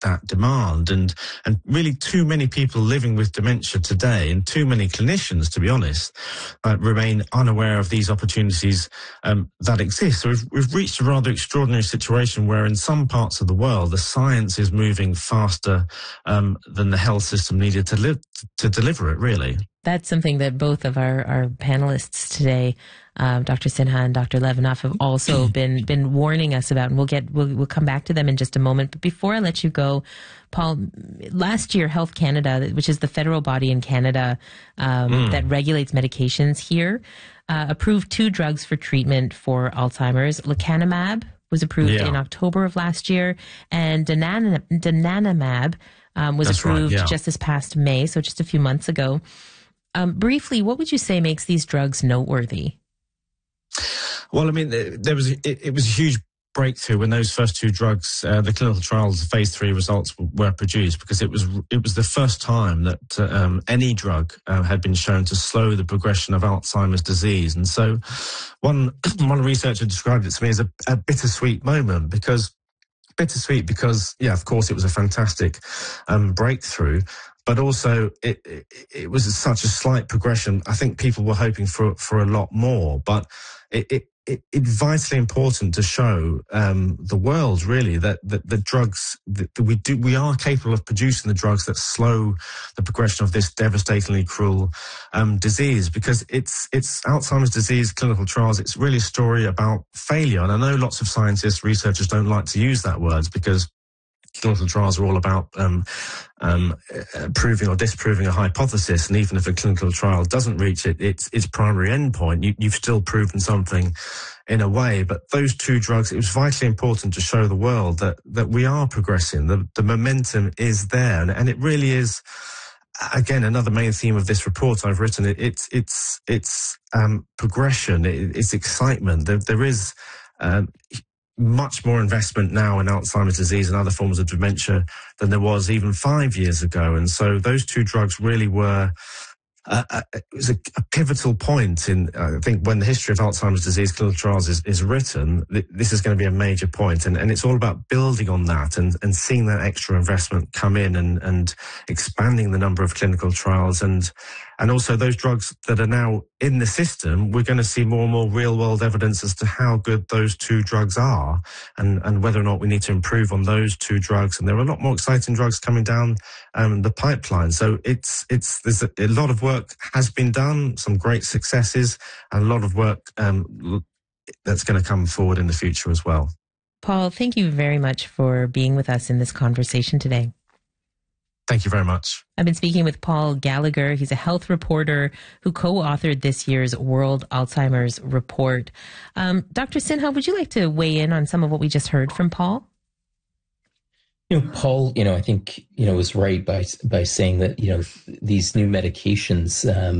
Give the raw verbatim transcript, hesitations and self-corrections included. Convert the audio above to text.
that demand. And and really too many people living with dementia today, and too many clinicians, to be honest, uh, remain unaware of these opportunities um, that exist. So we've, we've reached a rather extraordinary situation where in some parts of the world, the science is moving faster um, than the health system needed to, live, to deliver it, really. That's something that both of our, our panelists today, um, Doctor Sinha and Doctor Levinoff, have also been been warning us about, and we'll get we'll we'll come back to them in just a moment. But before I let you go, Paul, last year Health Canada, which is the federal body in Canada um, mm. that regulates medications here, uh, approved two drugs for treatment for Alzheimer's. Lecanemab was approved yeah. in October of last year, and donan- donanemab um, was That's approved right, yeah. just this past May, so just a few months ago. Um, briefly, what would you say makes these drugs noteworthy? Well, I mean, there was it, it was a huge breakthrough when those first two drugs, uh, the clinical trials, phase three results were produced, because it was it was the first time that uh, um, any drug uh, had been shown to slow the progression of Alzheimer's disease. And so, one one researcher described it to me as a, a bittersweet moment, because bittersweet because yeah, of course, it was a fantastic um, breakthrough. But also, it, it it was such a slight progression. I think people were hoping for for a lot more. But it, it, it it's vitally important to show um, the world, really, that that the drugs that, that we do we are capable of producing the drugs that slow the progression of this devastatingly cruel um, disease. Because it's it's Alzheimer's disease clinical trials. It's really a story about failure. And I know lots of scientists, researchers don't like to use that word, because clinical trials are all about um, um, uh, proving or disproving a hypothesis, and even if a clinical trial doesn't reach it, its its primary endpoint, you, you've still proven something in a way. But those two drugs, it was vitally important to show the world that that we are progressing. The the momentum is there, and, and it really is. Again, another main theme of this report I've written. It, it's it's it's um, progression. It, it's excitement. There there is. Um, much more investment now in Alzheimer's disease and other forms of dementia than there was even five years ago. And so those two drugs really were, uh, uh, it was a, a pivotal point in, uh, I think, when the history of Alzheimer's disease clinical trials is, is written, th- this is going to be a major point. And, and it's all about building on that and, and seeing that extra investment come in and, and expanding the number of clinical trials. And, and also those drugs that are now in the system, we're going to see more and more real world evidence as to how good those two drugs are, and, and whether or not we need to improve on those two drugs. And there are a lot more exciting drugs coming down um, the pipeline. So it's, it's, there's a, a lot of work has been done, some great successes, and a lot of work um, that's going to come forward in the future as well. Paul, thank you very much for being with us in this conversation today. Thank you very much. I've been speaking with Paul Gallagher. He's a health reporter who co-authored this year's World Alzheimer's Report. Um, Doctor Sinha, would you like to weigh in on some of what we just heard from Paul? You know, Paul, you know, I think, you know, was right by by saying that, you know, these new medications, um,